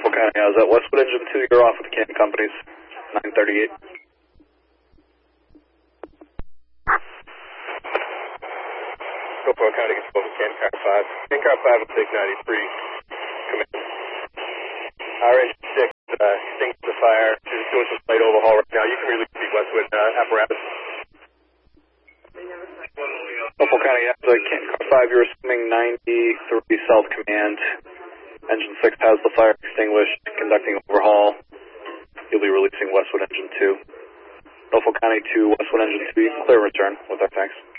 Norfolk County, how's that? Westwood Engine 2, you're off with the Canton Companies, 938. Norfolk County gets both Canton Car 5. Canton Car 5 will take 93. Come in. Our engine 6 extinguished the fire. Just doing some slight overhaul right now. You can release the Westwood apparatus. Norfolk County, how's that? Canton Car 5, you're assuming 93 South Command. Engine 6 has the fire extinguished, conducting overhaul. You'll be releasing Westwood Engine 2. Norfolk County to Westwood Engine 2, clear return with our thanks.